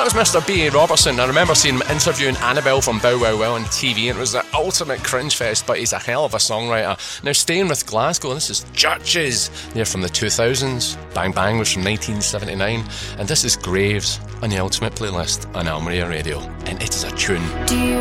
that was Mr. B.A. Robertson. I remember seeing him interviewing Annabelle from Bow Wow Wow on TV, and it was the ultimate cringe fest, but he's a hell of a songwriter. Now, staying with Glasgow, this is Churches. They're from the 2000s. Bang Bang was from 1979. And this is Graves on the Ultimate Playlist on Almeria Radio. And it is a tune. Do you